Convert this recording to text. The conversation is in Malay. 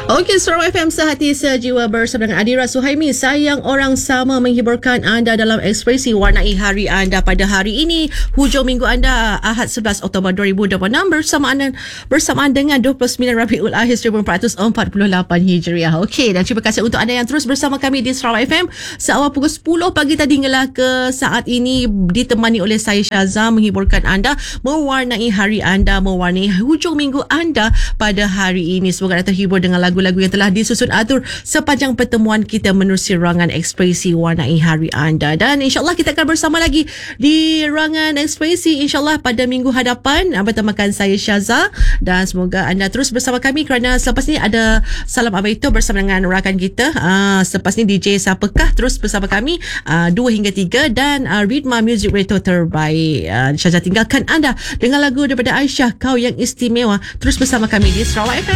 Okey, Sarawak FM sehati sejiwa bersama dengan Adira Suhaimi. Sayang orang sama menghiburkan anda dalam ekspresi warnai hari anda pada hari ini. Hujung minggu anda Ahad 11 Oktober 2026 bersamaan dengan 29 Rabiul Akhir 1448 Hijriah. Okey, dan terima kasih untuk anda yang terus bersama kami di Sarawak FM. Seawal pukul 10 pagi tadi hinggalah ke saat ini ditemani oleh saya Syaza menghiburkan anda, mewarnai hari anda, mewarnai hujung minggu anda pada hari ini. Semoga anda terhibur dengan lagu-lagu yang telah disusun atur sepanjang pertemuan kita menerusi rangan ekspresi warnai hari anda. Dan insyaAllah kita akan bersama lagi di rangan ekspresi insyaAllah pada minggu hadapan bertemakan saya Syaza, dan semoga anda terus bersama kami kerana selepas ni ada Salam Abaito bersama dengan rakan kita. Selepas ni DJ Siapakah terus bersama kami 2 hingga 3, dan Ritma Music Radio terbaik. Syaza tinggalkan anda dengan lagu daripada Aisyah, Kau Yang Istimewa, terus bersama kami di Sarawak FM.